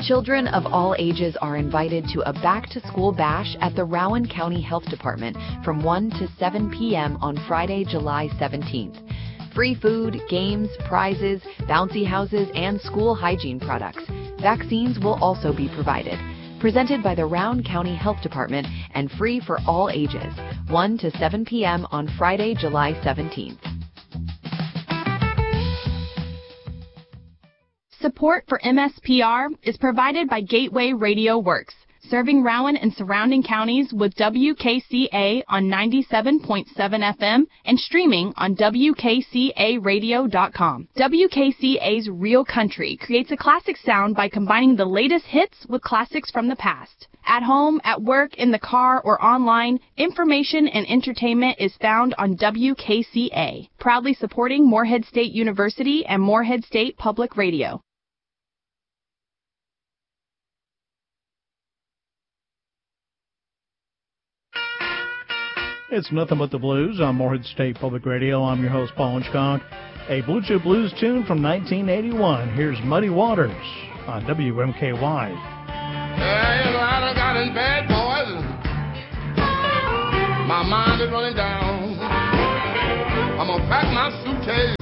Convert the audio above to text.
Children of all ages are invited to a back-to-school bash at the Rowan County Health Department from 1 to 7 p.m. on Friday, July 17th. Free food, games, prizes, bouncy houses, and school hygiene products. Vaccines will also be provided. Presented by the Rowan County Health Department and free for all ages. 1 to 7 p.m. on Friday, July 17th. Support for MSPR is provided by Gateway Radio Works, serving Rowan and surrounding counties with WKCA on 97.7 FM and streaming on WKCAradio.com. WKCA's Real Country creates a classic sound by combining the latest hits with classics from the past. At home, at work, in the car, or online, information and entertainment is found on WKCA, proudly supporting Morehead State University and Morehead State Public Radio. It's Nothing But the Blues on Morehead State Public Radio. I'm your host, Paul Inchcock. A Blue Chip Blues tune from 1981. Here's Muddy Waters on WMKY. Hey, you know, I done got in bad, boys. My mind is running down. I'm gonna pack my suitcase